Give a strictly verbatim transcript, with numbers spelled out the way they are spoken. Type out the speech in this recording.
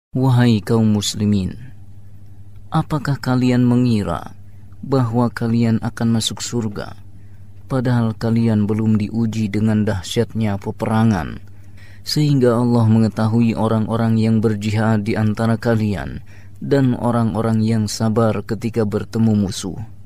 Wahai kaum muslimin, apakah kalian mengira bahwa kalian akan masuk surga, padahal kalian belum diuji dengan dahsyatnya peperangan, sehingga Allah mengetahui orang-orang yang berjihad di antara kalian dan orang-orang yang sabar ketika bertemu musuh.